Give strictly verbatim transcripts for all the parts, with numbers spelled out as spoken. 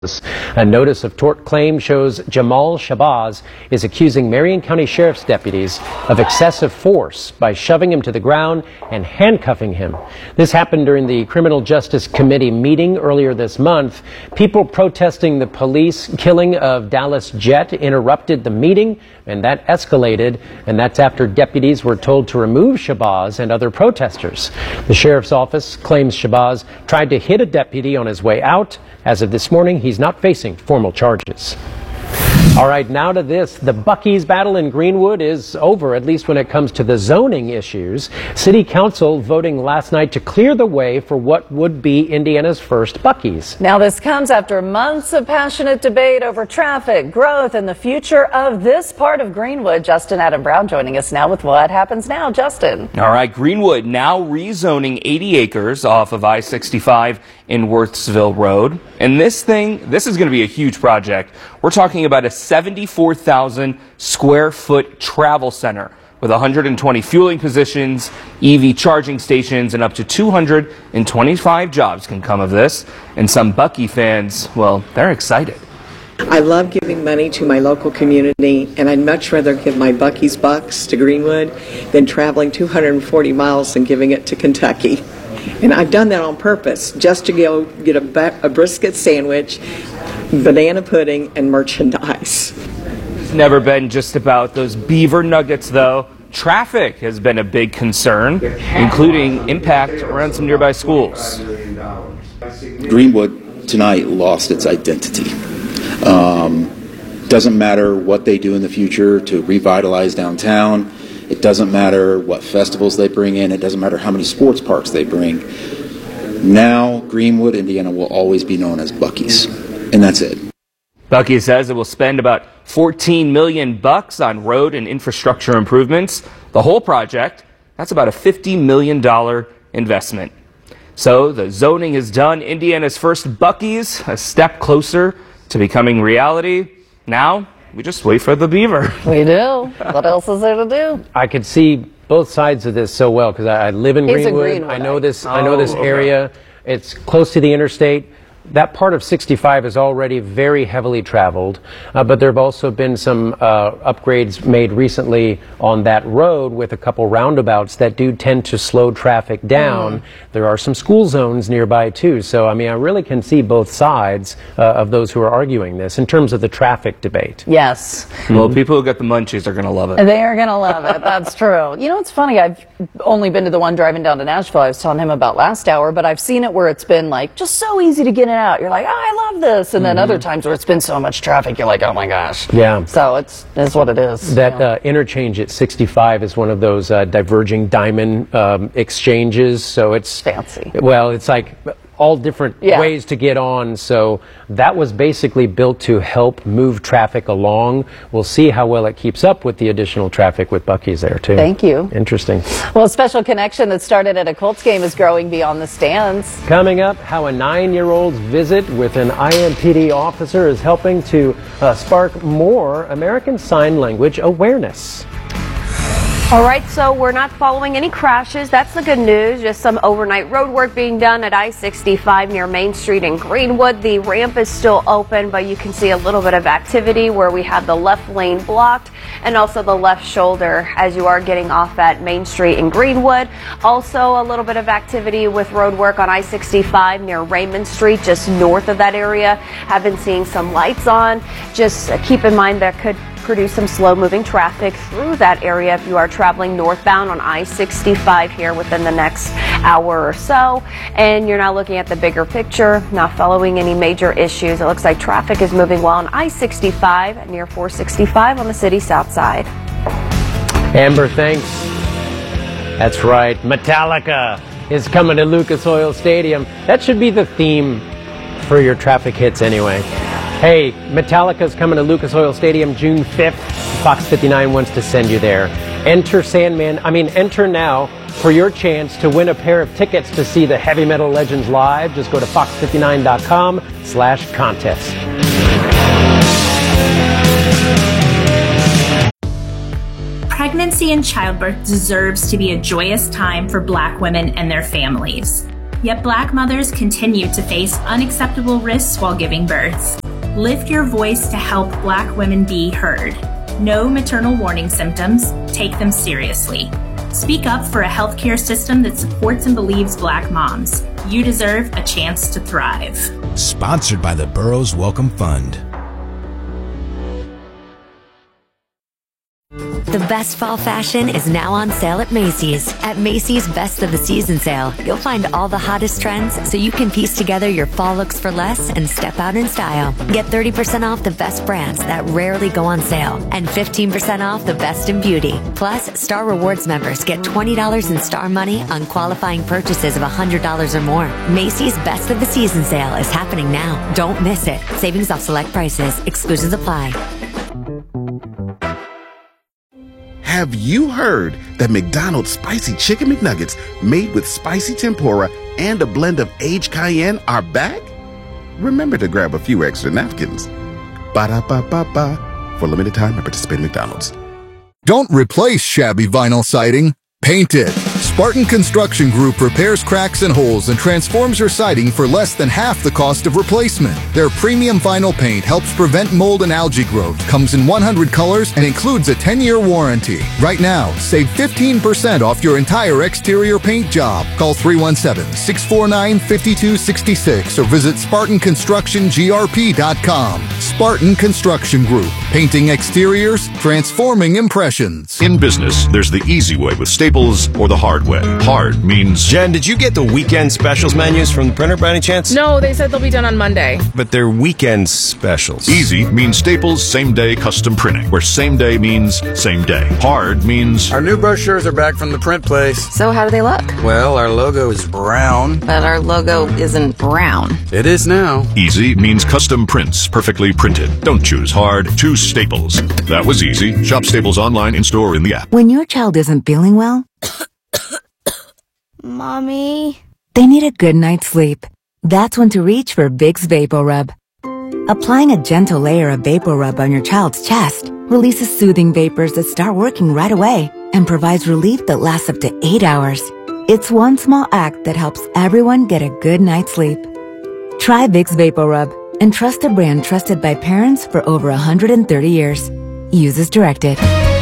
A notice of tort claim shows Jamal Shabazz is accusing Marion County Sheriff's deputies of excessive force by shoving him to the ground and handcuffing him. This happened during the Criminal Justice Committee meeting earlier this month. People protesting the police killing of Dallas Jett interrupted the meeting, and that escalated, and that's after deputies were told to remove Shabazz and other protesters. The sheriff's office claims Shabazz tried to hit a deputy on his way out. As of this morning, he's not facing formal charges. All right, now to this. The Buc-ee's battle in Greenwood is over, at least when it comes to the zoning issues. City Council voting last night to clear the way for what would be Indiana's first Buc-ee's. Now this comes after months of passionate debate over traffic, growth, and the future of this part of Greenwood. Justin Adam Brown joining us now with what happens now. Justin. All right, Greenwood now rezoning eighty acres off of I sixty-five in Worthsville Road. And this thing, this is going to be a huge project. We're talking about a seventy-four thousand square foot travel center with one hundred twenty fueling positions, E V charging stations, and up to two hundred twenty-five jobs can come of this. And some Buc-ee fans, well, they're excited. I love giving money to my local community, and I'd much rather give my Buc-ee's bucks to Greenwood than traveling two hundred forty miles and giving it to Kentucky. And I've done that on purpose, just to go get a, a brisket sandwich, banana pudding, and merchandise. It's never been just about those beaver nuggets, though. Traffic has been a big concern, including impact around some nearby schools. Greenwood tonight lost its identity. Um, doesn't matter what they do in the future to revitalize downtown. It doesn't matter what festivals they bring in. It doesn't matter how many sports parks they bring. Now, Greenwood, Indiana will always be known as Buc-ee's, and that's it. Buc-ee says it will spend about fourteen million bucks on road and infrastructure improvements. The whole project, that's about a fifty million dollar investment. So the zoning is done. Indiana's first Buc-ee's, a step closer to becoming reality. Now, we just wait for the beaver. We do. What else is there to do? I could see both sides of this so well because I, I live in He's Greenwood. in Greenwood. I know this. Oh, I know this okay. area. It's close to the interstate. That part of sixty-five is already very heavily traveled, uh, but there have also been some uh, upgrades made recently on that road with a couple roundabouts that do tend to slow traffic down. Mm. There are some school zones nearby too, so I mean I really can see both sides uh, of those who are arguing this in terms of the traffic debate. Yes. Well, people who get the munchies are going to love it. They are going to love it. That's true. You know, it's funny. I've only been to the one driving down to Nashville I was telling him about last hour, but I've seen it where it's been like just so easy to get in out. You're like, oh, I love this. And then mm-hmm. other times where it's been so much traffic, you're like, oh my gosh. Yeah. So it's, it's what it is. That yeah. uh, interchange at sixty-five is one of those uh, diverging diamond um, exchanges. So it's fancy. Well, it's like all different yeah. ways to get on. So that was basically built to help move traffic along. We'll see how well it keeps up with the additional traffic with Buc-ee's there too. Thank you. Interesting. Well, a special connection that started at a Colts game is growing beyond the stands. Coming up, how a nine-year-old's visit with an I M P D officer is helping to uh, spark more American Sign Language awareness. All right, so we're not following any crashes. That's the good news. Just some overnight road work being done at I sixty-five near Main Street in Greenwood. The ramp is still open, but you can see a little bit of activity where we have the left lane blocked and also the left shoulder as you are getting off at Main Street in Greenwood. Also a little bit of activity with road work on I sixty-five near Raymond Street, just north of that area. Have been seeing some lights on. Just keep in mind that could produce some slow-moving traffic through that area if you are traveling northbound on I sixty-five here within the next hour or so. And you're now looking at the bigger picture, not following any major issues. It looks like traffic is moving well on I sixty-five near four sixty-five on the city's south side. Amber, thanks. That's right. Metallica is coming to Lucas Oil Stadium. That should be the theme for your traffic hits anyway. Hey, Metallica's coming to Lucas Oil Stadium June fifth. Fox fifty-nine wants to send you there. Enter Sandman, I mean, enter now for your chance to win a pair of tickets to see the Heavy Metal Legends live. Just go to fox fifty-nine dot com slash contest. Pregnancy and childbirth deserves to be a joyous time for Black women and their families. yet Black mothers continue to face unacceptable risks while giving birth. Lift your voice to help Black women be heard. Know maternal warning symptoms, take them seriously. Speak up for a healthcare system that supports and believes Black moms. You deserve a chance to thrive. Sponsored by the Burroughs Welcome Fund. The best fall fashion is now on sale at Macy's. At Macy's Best of the Season sale, you'll find all the hottest trends so you can piece together your fall looks for less and step out in style. Get thirty percent off the best brands that rarely go on sale and fifteen percent off the best in beauty. Plus, Star Rewards members get twenty dollars in Star Money on qualifying purchases of one hundred dollars or more. Macy's Best of the Season sale is happening now. Don't miss it. Savings off select prices. Exclusions apply. Have you heard that McDonald's Spicy Chicken McNuggets made with spicy tempura and a blend of aged cayenne are back? Remember to grab a few extra napkins. Ba-da-ba-ba-ba. For limited time at participating McDonald's. Don't replace shabby vinyl siding. Paint it. Spartan Construction Group repairs cracks and holes and transforms your siding for less than half the cost of replacement. Their premium vinyl paint helps prevent mold and algae growth, comes in one hundred colors, and includes a ten-year warranty. Right now, save fifteen percent off your entire exterior paint job. Call three one seven, six four nine, five two six six or visit Spartan Construction G R P dot com. Spartan Construction Group. Painting exteriors, transforming impressions. In business, there's the easy way with Staples or the hard way. Hard means... Jen, did you get the weekend specials menus from the printer by any chance? No, they said they'll be done on Monday. But they're weekend specials. Easy means Staples same-day custom printing, where same day means same day. Hard means... Our new brochures are back from the print place. So how do they look? Well, our logo is brown. But our logo isn't brown. It is now. Easy means custom prints, perfectly printed. Don't choose hard, choose Staples. That was easy. Shop Staples online, in-store, in the app. When your child isn't feeling well... Mommy? They need a good night's sleep. That's when to reach for Vicks VapoRub. Applying a gentle layer of VapoRub on your child's chest releases soothing vapors that start working right away and provides relief that lasts up to eight hours. It's one small act that helps everyone get a good night's sleep. Try Vicks VapoRub and trust a brand trusted by parents for over one hundred thirty years. Use as directed.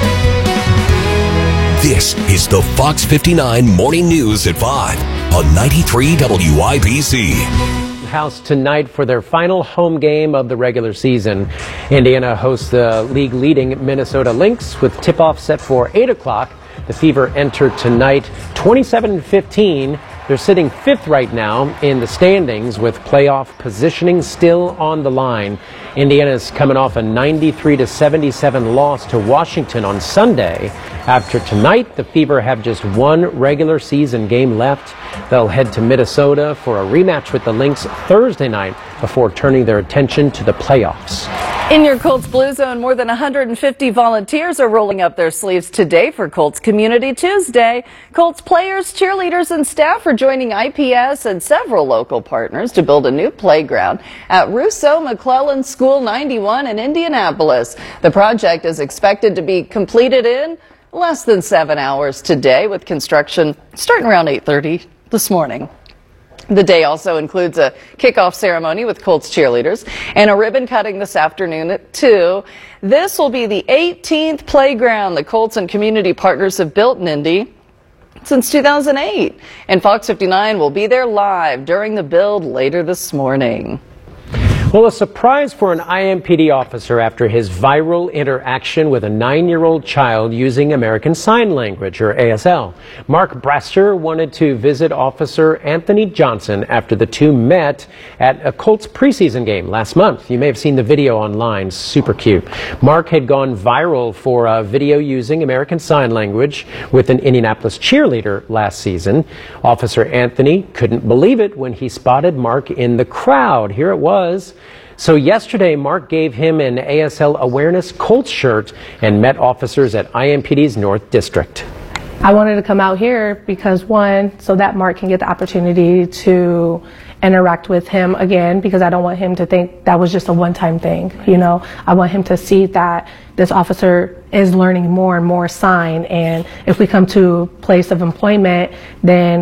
This is the Fox fifty-nine Morning News at five on ninety-three W I B C. House tonight for their final home game of the regular season. Indiana hosts the league-leading Minnesota Lynx with tip-off set for eight o'clock. The Fever enter tonight twenty-seven fifteen. They're sitting fifth right now in the standings with playoff positioning still on the line. Indiana's coming off a ninety-three to seventy-seven loss to Washington on Sunday. After tonight, the Fever have just one regular season game left. They'll head to Minnesota for a rematch with the Lynx Thursday night before turning their attention to the playoffs. In your Colts Blue Zone, more than one hundred fifty volunteers are rolling up their sleeves today for Colts Community Tuesday. Colts players, cheerleaders, and staff are joining I P S and several local partners to build a new playground at Rousseau McClellan School ninety-one in Indianapolis. The project is expected to be completed in less than seven hours today, with construction starting around eight thirty this morning. The day also includes a kickoff ceremony with Colts cheerleaders and a ribbon cutting this afternoon at two. This will be the eighteenth playground the Colts and community partners have built in Indy since two thousand eight. And Fox fifty-nine will be there live during the build later this morning. Well, a surprise for an I M P D officer after his viral interaction with a nine-year-old child using American Sign Language, or A S L. Mark Braster wanted to visit Officer Anthony Johnson after the two met at a Colts preseason game last month. You may have seen the video online. Super cute. Mark had gone viral for a video using American Sign Language with an Indianapolis cheerleader last season. Officer Anthony couldn't believe it when he spotted Mark in the crowd. Here it was. So yesterday, Mark gave him an A S L Awareness Colts shirt and met officers at I M P D's North District. I wanted to come out here because, one, so that Mark can get the opportunity to interact with him again, because I don't want him to think that was just a one-time thing. You know, I want him to see that this officer is learning more and more sign, and if we come to a place of employment, then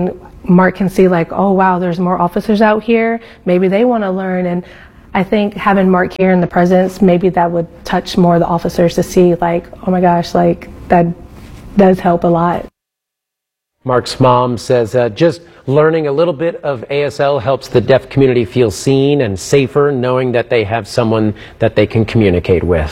Mark can see like, oh wow, there's more officers out here. Maybe they want to learn. And I think having Mark here in the presence, maybe that would touch more of the officers to see like, oh my gosh, like that does help a lot. Mark's mom says uh, just learning a little bit of A S L helps the deaf community feel seen and safer, knowing that they have someone that they can communicate with.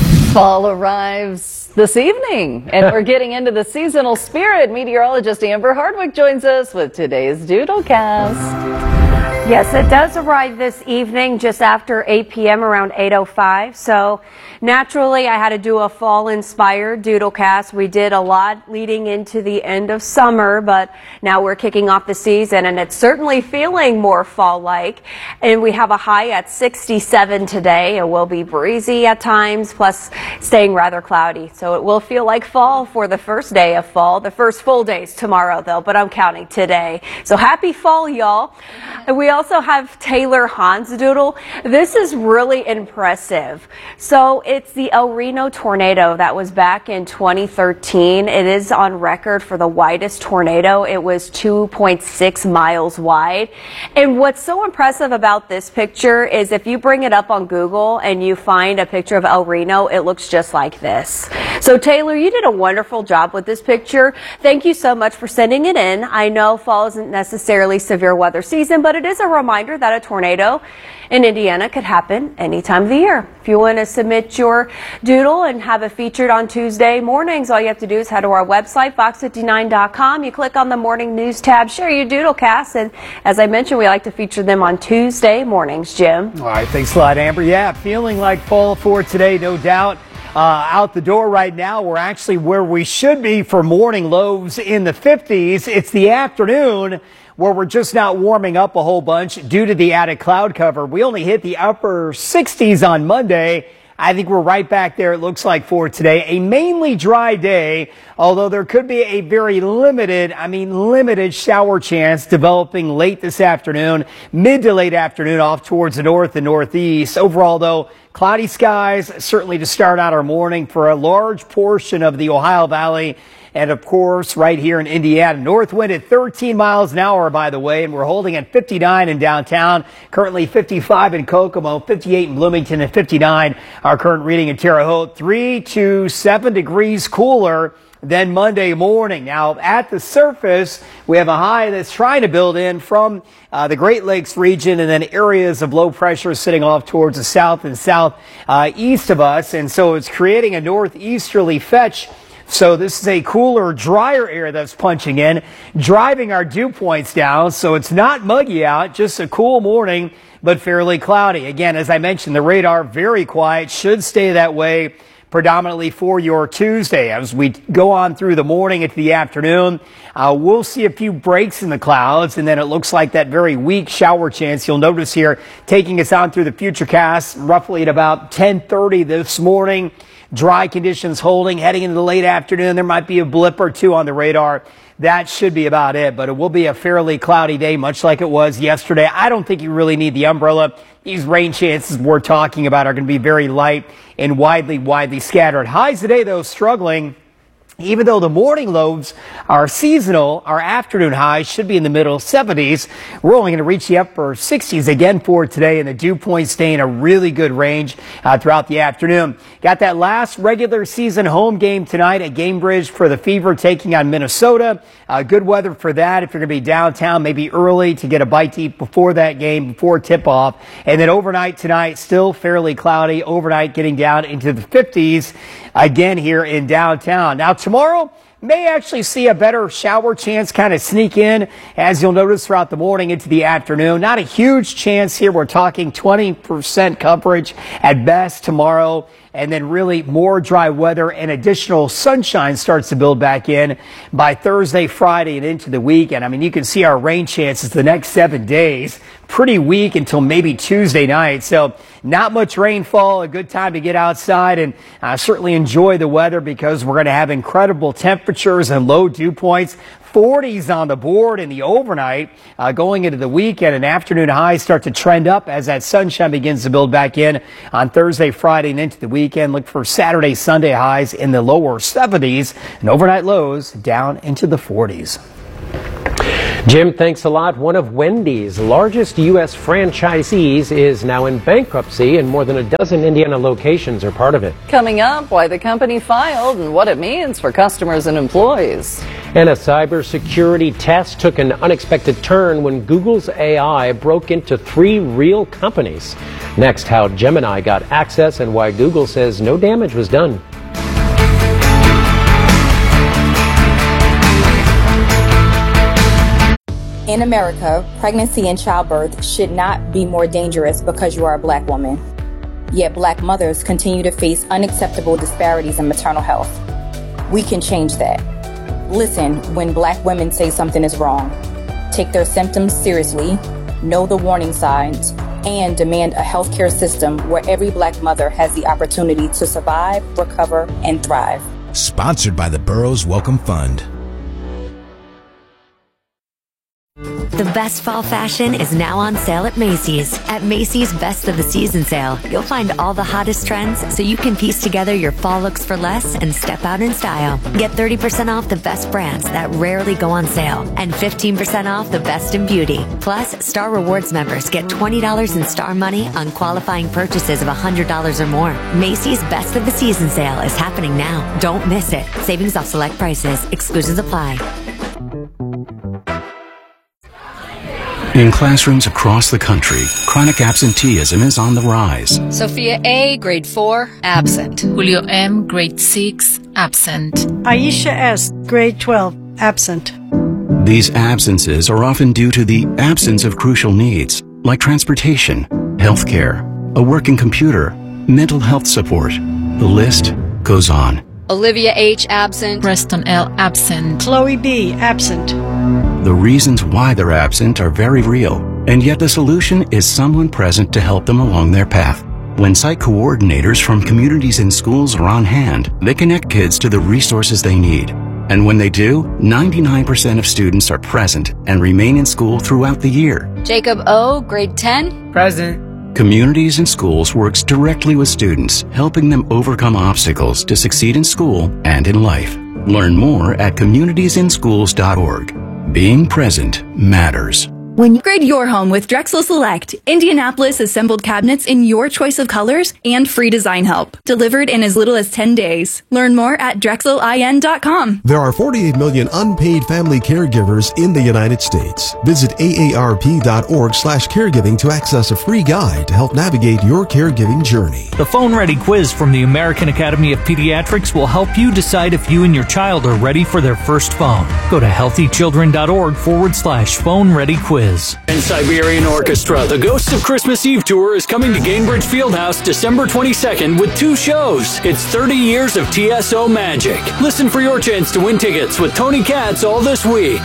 Fall arrives this evening, and we're getting into the seasonal spirit. Meteorologist Amber Hardwick joins us with today's Doodlecast. Yes, it does arrive this evening just after eight p m around eight oh five. So naturally, I had to do a fall-inspired Doodlecast. We did a lot leading into the end of summer, but now we're kicking off the season, and it's certainly feeling more fall-like. And we have a high at sixty-seven today. It will be breezy at times, plus staying rather cloudy. So it will feel like fall for the first day of fall. The first full day's tomorrow, though, but I'm counting today. So happy fall, y'all. And we also have Taylor Hahn's doodle. This is really impressive. So it's the El Reno tornado that was back in twenty thirteen. It is on record for the widest tornado. It was two point six miles wide. And what's so impressive about this picture is if you bring it up on Google and you find a picture of El Reno, it looks just like this. So Taylor, you did a wonderful job with this picture. Thank you so much for sending it in. I know fall isn't necessarily severe weather season, but it is a reminder that a tornado in Indiana could happen any time of the year. If you want to submit your doodle and have it featured on Tuesday mornings, all you have to do is head to our website, fox fifty-nine dot com. You click on the morning news tab, share your doodlecast, and as I mentioned, we like to feature them on Tuesday mornings. Jim? All right, thanks a lot, Amber. Yeah, feeling like fall for today, no doubt. Uh, out the door right now, we're actually where we should be for morning lows in the fifties. It's the afternoon where we're just not warming up a whole bunch due to the added cloud cover. We only hit the upper sixties on Monday. I think we're right back there, it looks like, for today. A mainly dry day, although there could be a very limited, I mean limited shower chance developing late this afternoon, mid to late afternoon off towards the north and northeast. Overall, though, cloudy skies, certainly to start out our morning for a large portion of the Ohio Valley. And, of course, right here in Indiana, north wind at thirteen miles an hour, by the way, and we're holding at fifty-nine in downtown, currently fifty-five in Kokomo, fifty-eight in Bloomington, and fifty-nine, our current reading in Terre Haute, three to seven degrees cooler than Monday morning. Now, at the surface, we have a high that's trying to build in from uh, the Great Lakes region and then areas of low pressure sitting off towards the south and south uh, east of us, and so it's creating a northeasterly fetch. So this is a cooler, drier air that's punching in, driving our dew points down. So it's not muggy out, just a cool morning, but fairly cloudy. Again, as I mentioned, the radar very quiet, should stay that way predominantly for your Tuesday. As we go on through the morning into the afternoon, uh, we'll see a few breaks in the clouds, and then it looks like that very weak shower chance you'll notice here taking us on through the Futurecast roughly at about ten thirty this morning. Dry conditions holding, heading into the late afternoon. There might be a blip or two on the radar. That should be about it, but it will be a fairly cloudy day, much like it was yesterday. I don't think you really need the umbrella. These rain chances we're talking about are going to be very light and widely, widely scattered. Highs today, though, struggling. Even though the morning lows are seasonal, our afternoon highs should be in the middle seventies. We're only going to reach the upper sixties again for today, and the dew points stay in a really good range uh, throughout the afternoon. Got that last regular season home game tonight at Gamebridge for the Fever taking on Minnesota. Uh, good weather for that if you're going to be downtown, maybe early to get a bite to eat before that game, before tip-off. And then overnight tonight, still fairly cloudy. Overnight getting down into the fifties again here in downtown. Now, tomorrow may actually see a better shower chance kind of sneak in, as you'll notice throughout the morning into the afternoon. Not a huge chance here. We're talking twenty percent coverage at best tomorrow. And then really more dry weather and additional sunshine starts to build back in by Thursday, Friday, and into the weekend. I mean, you can see our rain chances the next seven days. Pretty weak until maybe Tuesday night. So not much rainfall, a good time to get outside and uh, certainly enjoy the weather, because we're going to have incredible temperatures and low dew points. forties on the board in the overnight, uh, going into the weekend, and afternoon highs start to trend up as that sunshine begins to build back in on Thursday, Friday, and into the weekend. Look for Saturday, Sunday highs in the lower seventies and overnight lows down into the forties. Jim, thanks a lot. One of Wendy's largest U S franchisees is now in bankruptcy, and more than a dozen Indiana locations are part of it. Coming up, why the company filed and what it means for customers and employees. And a cybersecurity test took an unexpected turn when Google's A I broke into three real companies. Next, how Gemini got access and why Google says no damage was done. In America, pregnancy and childbirth should not be more dangerous because you are a black woman. Yet black mothers continue to face unacceptable disparities in maternal health. We can change that. Listen when black women say something is wrong. Take their symptoms seriously, know the warning signs, and demand a healthcare system where every black mother has the opportunity to survive, recover, and thrive. Sponsored by the Burroughs Welcome Fund. The best fall fashion is now on sale at Macy's. At Macy's Best of the Season sale, you'll find all the hottest trends so you can piece together your fall looks for less and step out in style. Get thirty percent off the best brands that rarely go on sale and fifteen percent off the best in beauty. Plus, Star Rewards members get twenty dollars in Star Money on qualifying purchases of one hundred dollars or more. Macy's Best of the Season sale is happening now. Don't miss it. Savings off select prices. Exclusions apply. In classrooms across the country, chronic absenteeism is on the rise. Sophia A., grade four, absent. Julio M., grade six, absent. Aisha S., grade twelve, absent. These absences are often due to the absence of crucial needs, like transportation, healthcare, a working computer, mental health support. The list goes on. Olivia H., absent. Preston L., absent. Chloe B., absent. The reasons why they're absent are very real, and yet the solution is someone present to help them along their path. When site coordinators from communities and schools are on hand, they connect kids to the resources they need. And when they do, ninety-nine percent of students are present and remain in school throughout the year. Jacob O., grade ten, present. Communities and Schools works directly with students, helping them overcome obstacles to succeed in school and in life. Learn more at communities in schools dot org. Being present matters. When you upgrade your home with Drexel Select, Indianapolis assembled cabinets in your choice of colors and free design help. Delivered in as little as ten days. Learn more at drexel I N dot com. There are forty-eight million unpaid family caregivers in the United States. Visit A A R P dot org slash caregiving to access a free guide to help navigate your caregiving journey. The Phone Ready quiz from the American Academy of Pediatrics will help you decide if you and your child are ready for their first phone. Go to healthy children dot org forward slash phone ready quiz. And Siberian Orchestra, the Ghosts of Christmas Eve tour is coming to Gainbridge Fieldhouse December twenty-second with two shows. It's thirty years of T S O magic. Listen for your chance to win tickets with Tony Katz all this week.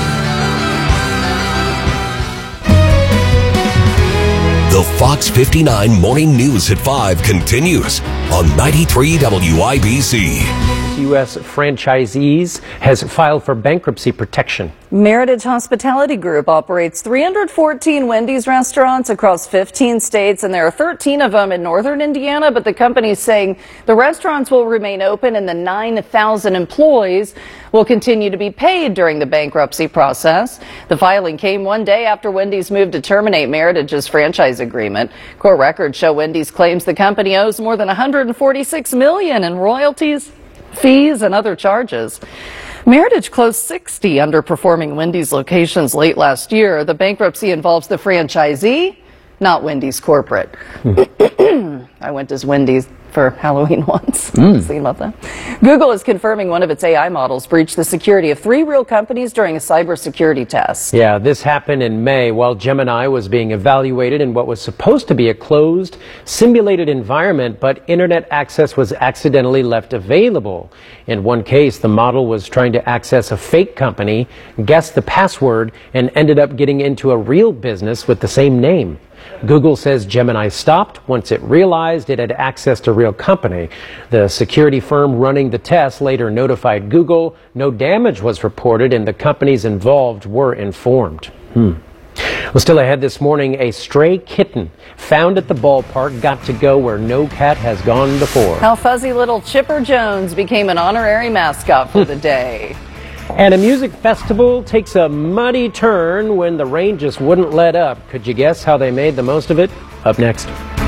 The Fox fifty-nine Morning News at five continues on ninety-three W I B C. U S franchisees has filed for bankruptcy protection. Meritage Hospitality Group operates three hundred fourteen Wendy's restaurants across fifteen states, and there are thirteen of them in northern Indiana, but the company is saying the restaurants will remain open and the nine thousand employees will continue to be paid during the bankruptcy process. The filing came one day after Wendy's moved to terminate Meritage's franchise agreement. Court records show Wendy's claims the company owes more than one hundred forty-six million dollars in royalties, fees, and other charges. Meritage closed sixty underperforming Wendy's locations late last year. The bankruptcy involves the franchisee, not Wendy's corporate. I went as Wendy's for Halloween once. Mm. So you love that. Google is confirming one of its A I models breached the security of three real companies during a cybersecurity test. Yeah, this happened in May while Gemini was being evaluated in what was supposed to be a closed, simulated environment, but internet access was accidentally left available. In one case, the model was trying to access a fake company, guessed the password, and ended up getting into a real business with the same name. Google says Gemini stopped once it realized it had accessed a real company. The security firm running the test later notified Google. No damage was reported and the companies involved were informed. Hmm. Well, still ahead this morning, a stray kitten found at the ballpark got to go where no cat has gone before. How fuzzy little Chipper Jones became an honorary mascot for the day. And a music festival takes a muddy turn when the rain just wouldn't let up. Could you guess how they made the most of it? Up next.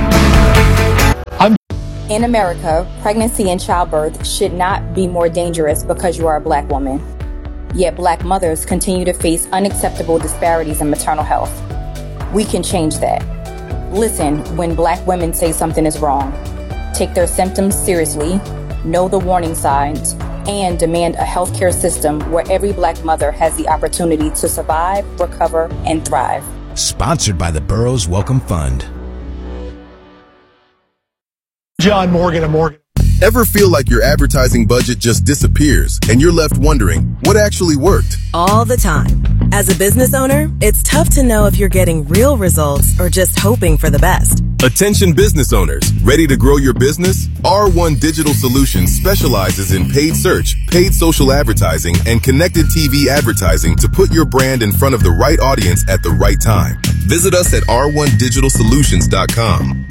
In America, pregnancy and childbirth should not be more dangerous because you are a black woman. Yet black mothers continue to face unacceptable disparities in maternal health. We can change that. Listen when black women say something is wrong. Take their symptoms seriously, know the warning signs, and demand a healthcare system where every black mother has the opportunity to survive, recover, and thrive. Sponsored by the Burroughs Welcome Fund. John Morgan of Morgan. Ever feel like your advertising budget just disappears and you're left wondering what actually worked? All the time. As a business owner, it's tough to know if you're getting real results or just hoping for the best. Attention business owners, ready to grow your business? R one Digital Solutions specializes in paid search, paid social advertising, and connected T V advertising to put your brand in front of the right audience at the right time. Visit us at r one digital solutions dot com.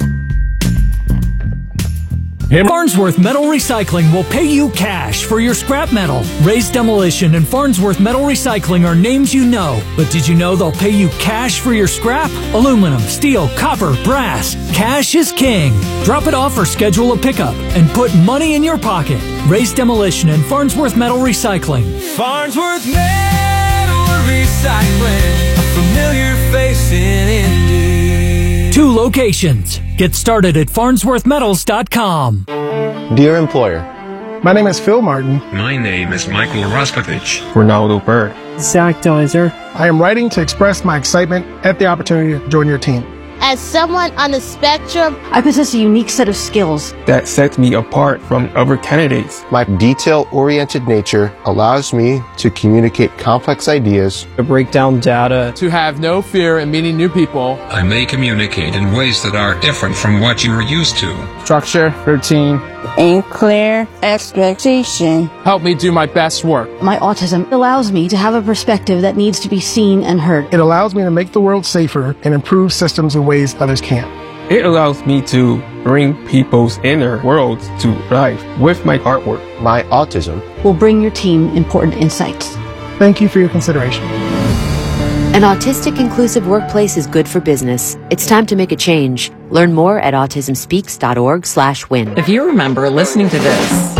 Farnsworth Metal Recycling will pay you cash for your scrap metal. Raised Demolition and Farnsworth Metal Recycling are names you know, but did you know they'll pay you cash for your scrap? Aluminum, steel, copper, brass. Cash is king. Drop it off or schedule a pickup and put money in your pocket. Raised Demolition and Farnsworth Metal Recycling. Farnsworth Metal Recycling, a familiar face in Indy. Two locations. Get started at farnsworth metals dot com. Dear employer, my name is Phil Martin. My name is Michael Raskovich. Ronaldo Bird. Zach Deiser. I am writing to express my excitement at the opportunity to join your team. As someone on the spectrum, I possess a unique set of skills that sets me apart from other candidates. My detail-oriented nature allows me to communicate complex ideas, to break down data, to have no fear in meeting new people. I may communicate in ways that are different from what you are used to. Structure, routine, and clear expectation. Help me do my best work. My autism allows me to have a perspective that needs to be seen and heard. It allows me to make the world safer and improve systems in ways others can't. It allows me to bring people's inner worlds to life with my artwork. My autism will bring your team important insights. Thank you for your consideration. An autistic inclusive workplace is good for business. It's time to make a change. Learn more at autism speaks dot org slash win. If you remember listening to this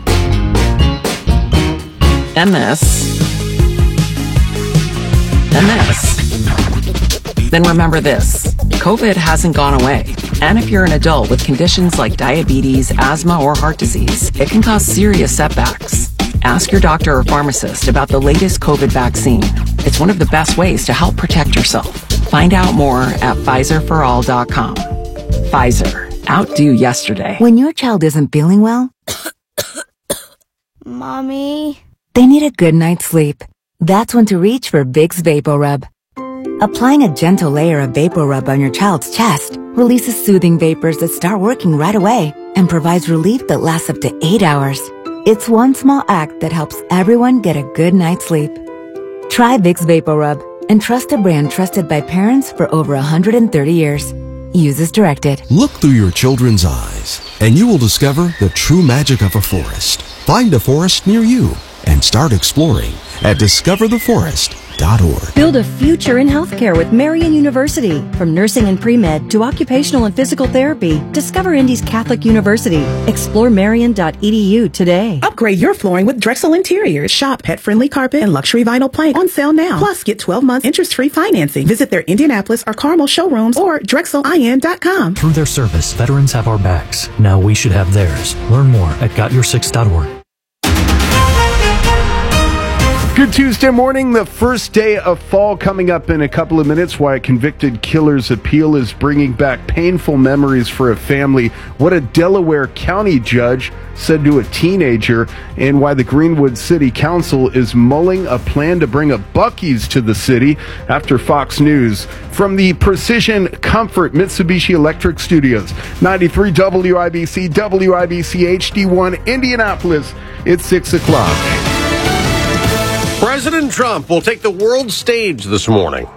and this and this, then remember this. COVID hasn't gone away. And if you're an adult with conditions like diabetes, asthma, or heart disease, it can cause serious setbacks. Ask your doctor or pharmacist about the latest COVID vaccine. It's one of the best ways to help protect yourself. Find out more at Pfizer for all dot com. Pfizer. Outdo yesterday. When your child isn't feeling well, Mommy, they need a good night's sleep. That's when to reach for Vicks VapoRub. Applying a gentle layer of VapoRub on your child's chest releases soothing vapors that start working right away and provides relief that lasts up to eight hours. It's one small act that helps everyone get a good night's sleep. Try Vicks VapoRub and trust a brand trusted by parents for over one hundred thirty years. Use as directed. Look through your children's eyes, and you will discover the true magic of a forest. Find a forest near you and start exploring at discover the forest dot org. Build a future in healthcare with Marian University. From nursing and pre-med to occupational and physical therapy, discover Indy's Catholic University. Explore marian dot e d u today. Upgrade your flooring with Drexel Interiors. Shop pet-friendly carpet and luxury vinyl plank on sale now. Plus, get twelve months interest-free financing. Visit their Indianapolis or Carmel showrooms or drexel i n dot com. Through their service, veterans have our backs. Now we should have theirs. Learn more at got your six dot org. Good Tuesday morning, the first day of fall coming up in a couple of minutes. Why a convicted killer's appeal is bringing back painful memories for a family. What a Delaware County judge said to a teenager, and why the Greenwood City Council is mulling a plan to bring a Buc-ee's to the city after Fox News. From the Precision Comfort Mitsubishi Electric Studios, ninety-three W I B C, W I B C H D one, Indianapolis, it's six o'clock. President Trump will take the world stage this morning.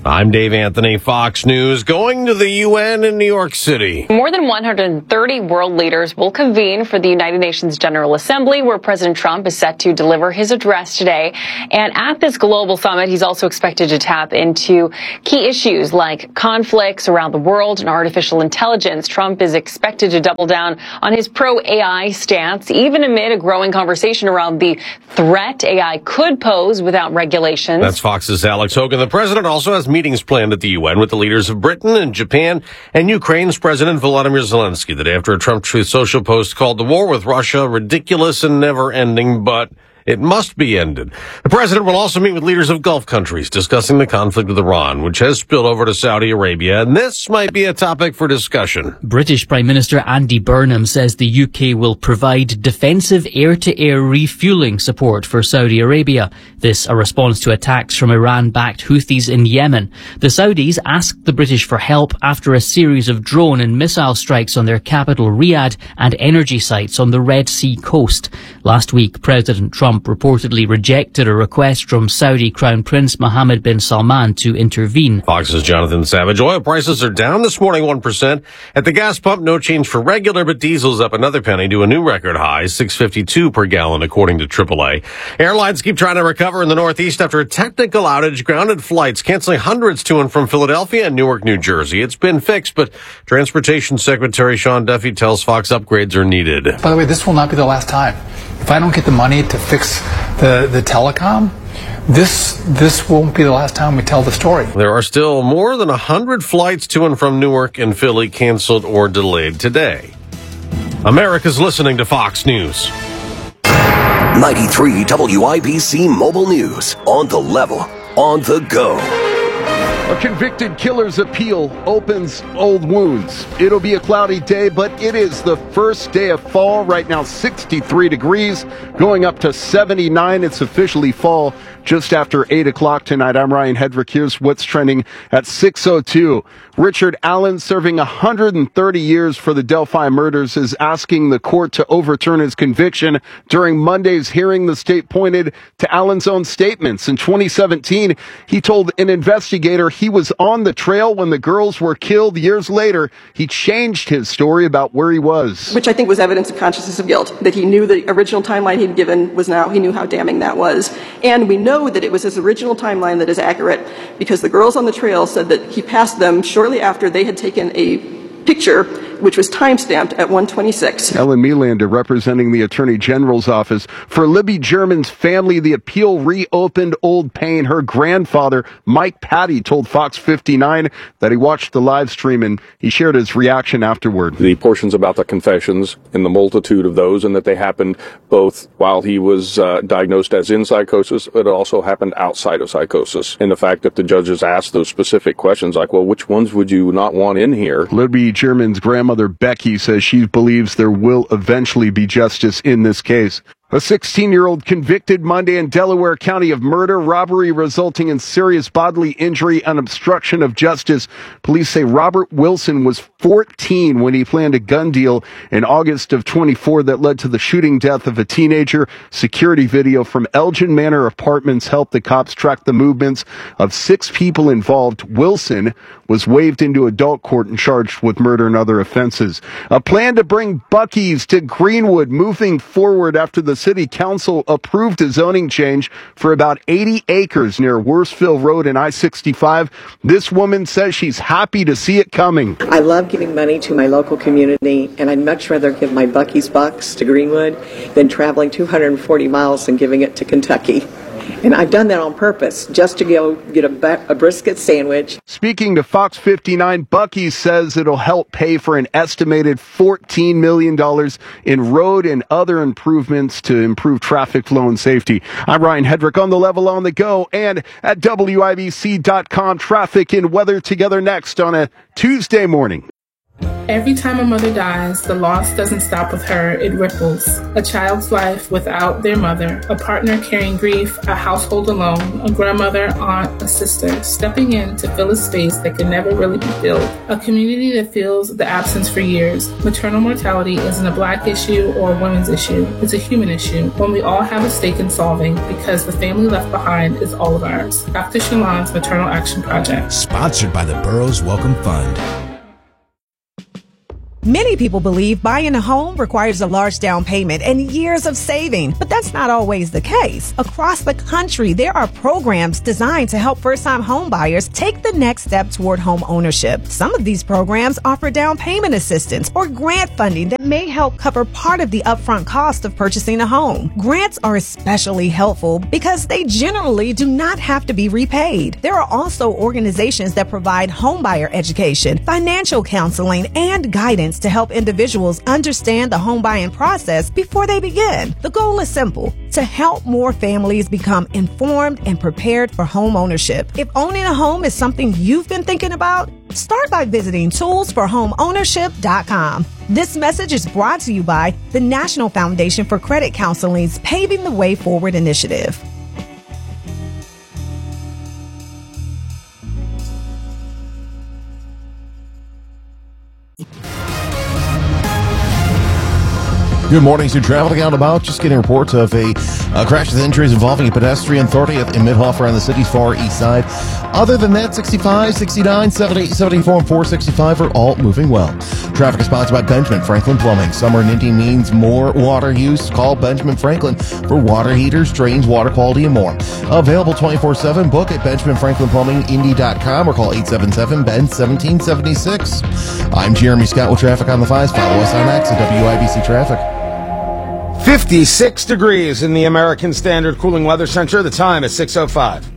I'm Dave Anthony, Fox News, going to the U N in New York City. More than one hundred thirty world leaders will convene for the United Nations General Assembly, where President Trump is set to deliver his address today. And at this global summit, he's also expected to tap into key issues like conflicts around the world and artificial intelligence. Trump is expected to double down on his pro-A I stance, even amid a growing conversation around the threat A I could pose without regulations. That's Fox's Alex Hogan. The president also has meetings planned at the U N with the leaders of Britain and Japan and Ukraine's President Volodymyr Zelensky the day after a Trump Truth Social post called the war with Russia ridiculous and never-ending, but it must be ended. The president will also meet with leaders of Gulf countries discussing the conflict with Iran, which has spilled over to Saudi Arabia, and this might be a topic for discussion. British Prime Minister Andy Burnham says the U K will provide defensive air-to-air refuelling support for Saudi Arabia. This a response to attacks from Iran-backed Houthis in Yemen. The Saudis asked the British for help after a series of drone and missile strikes on their capital Riyadh and energy sites on the Red Sea coast. Last week, President Trump reportedly rejected a request from Saudi Crown Prince Mohammed bin Salman to intervene. Fox's Jonathan Savage. Oil prices are down this morning one percent. At the gas pump, no change for regular, but diesel's up another penny to a new record high, six fifty-two per gallon, according to triple A. Airlines keep trying to recover in the Northeast after a technical outage, grounded flights, canceling hundreds to and from Philadelphia and Newark, New Jersey. It's been fixed, but Transportation Secretary Sean Duffy tells Fox upgrades are needed. By the way, this will not be the last time. If I don't get the money to fix the, the telecom, this this won't be the last time we tell the story. There are still more than one hundred flights to and from Newark and Philly canceled or delayed today. America's listening to Fox News. ninety-three W I B C Mobile News. On the level, on the go. A convicted killer's appeal opens old wounds. It'll be a cloudy day, but it is the first day of fall. Right now, sixty-three degrees, going up to seventy-nine. It's officially fall just after eight o'clock tonight. I'm Ryan Hedrick. Here's what's trending at six oh two. Richard Allen, serving one hundred thirty years for the Delphi murders, is asking the court to overturn his conviction. During Monday's hearing, the state pointed to Allen's own statements. In twenty seventeen, he told an investigator he was on the trail when the girls were killed. Years later, he changed his story about where he was. Which I think was evidence of consciousness of guilt, that he knew the original timeline he'd given was now, he knew how damning that was. And we know that it was his original timeline that is accurate because the girls on the trail said that he passed them shortly after they had taken a picture which was time-stamped at one twenty-six. Ellen Melander, representing the Attorney General's office. For Libby German's family, the appeal reopened old pain. Her grandfather, Mike Patty, told Fox fifty-nine that he watched the live stream and he shared his reaction afterward. The portions about the confessions and the multitude of those, and that they happened both while he was uh, diagnosed as in psychosis, but it also happened outside of psychosis. And the fact that the judges asked those specific questions like, well, which ones would you not want in here? Libby German's grandmother, Becky, says she believes there will eventually be justice in this case. A sixteen-year-old convicted Monday in Delaware County of murder, robbery resulting in serious bodily injury, and obstruction of justice. Police say Robert Wilson was fourteen when he planned a gun deal in August of twenty-four that led to the shooting death of a teenager. Security video from Elgin Manor Apartments helped the cops track the movements of six people involved. Wilson was waived into adult court and charged with murder and other offenses. A plan to bring Buc-ee's to Greenwood moving forward after the city council approved a zoning change for about eighty acres near Worsville Road and I sixty-five. This woman says she's happy to see it coming. I love giving money to my local community, and I'd much rather give my Buc-ee's bucks to Greenwood than traveling two hundred forty miles and giving it to Kentucky. And I've done that on purpose, just to go get a, a brisket sandwich. Speaking to Fox fifty-nine, Buc-ee's says it'll help pay for an estimated fourteen million dollars in road and other improvements to improve traffic flow and safety. I'm Ryan Hedrick, on the level, on the go, and at W I B C dot com. Traffic and weather together next on a Tuesday morning. Every time a mother dies, the loss doesn't stop with her, it ripples. A child's life without their mother, a partner carrying grief, a household alone, a grandmother, aunt, a sister, stepping in to fill a space that can never really be filled. A community that feels the absence for years. Maternal mortality isn't a black issue or a women's issue. It's a human issue, one we all have a stake in solving because the family left behind is all of ours. Doctor Shalon's Maternal Action Project. Sponsored by the Burroughs Welcome Fund. Many people believe buying a home requires a large down payment and years of saving, but that's not always the case. Across the country, there are programs designed to help first-time home buyers take the next step toward home ownership. Some of these programs offer down payment assistance or grant funding that may help cover part of the upfront cost of purchasing a home. Grants are especially helpful because they generally do not have to be repaid. There are also organizations that provide homebuyer education, financial counseling, and guidance to help individuals understand the home buying process before they begin. The goal is simple: to help more families become informed and prepared for home ownership. If owning a home is something you've been thinking about, start by visiting tools for home ownership dot com. This message is brought to you by the National Foundation for Credit Counseling's Paving the Way Forward initiative. Good morning. So traveling out and about, just getting reports of a uh, crash with injuries involving a pedestrian, thirtieth in Midhofer on the city's far east side. Other than that, sixty-five, sixty-nine, seventy-eight, seventy-four, and four sixty-five are all moving well. Traffic is sponsored by Benjamin Franklin Plumbing. Summer in Indy means more water use. Call Benjamin Franklin for water heaters, drains, water quality, and more. Available twenty-four seven. Book at benjamin franklin plumbing indy dot com or call eight seven seven, B E N, seventeen seventy-six. I'm Jeremy Scott with traffic on the fives. Follow us on X at W I B C Traffic. fifty-six degrees in the American Standard Cooling Weather Center. The time is six oh five.